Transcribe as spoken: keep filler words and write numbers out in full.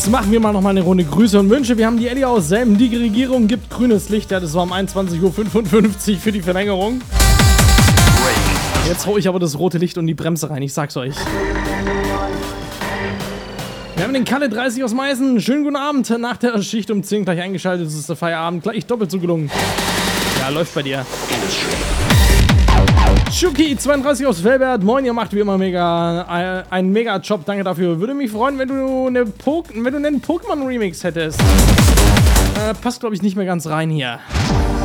Jetzt machen wir mal noch mal eine Runde Grüße und Wünsche. Wir haben die Ellie aus Selben. Die Regierung gibt grünes Licht. Ja, das war um einundzwanzig Uhr fünfundfünfzig für die Verlängerung. Jetzt hau ich aber das rote Licht und die Bremse rein. Ich sag's euch. Wir haben den Kalle dreißig aus Meißen. Schönen guten Abend. Nach der Schicht um zehn gleich eingeschaltet. Es ist der Feierabend. Gleich doppelt so gelungen. Ja, läuft bei dir. Schuki zweiunddreißig aus Velbert. Moin, ihr macht wie immer mega äh, einen mega Job. Danke dafür. Würde mich freuen, wenn du eine po wenn du einen Pokémon Remix hättest. Äh, passt glaube ich nicht mehr ganz rein hier.